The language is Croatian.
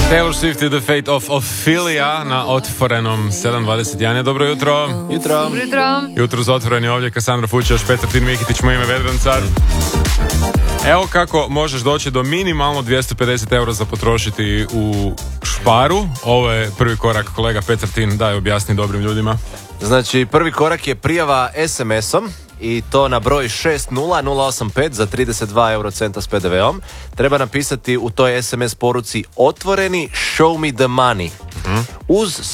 Taylor Swift i The Fate of Ophelia na otvorenom 7.21. Dobro jutro. Jutro. Jutro za otvoreni ovdje Kasandra Fučeš, Petar Tin Mikitić, moje ime Vedran Car. Evo kako možeš doći do minimalno 250 eura za potrošiti u Sparu. Ovo je prvi korak, kolega Petar Tin, daj objasni dobrim ljudima. Znači, prvi korak je prijava SMS-om i to na broj 60085 za 32 eurocenta s PDV-om. Treba napisati u toj SMS poruci otvoreni show me the money. Uz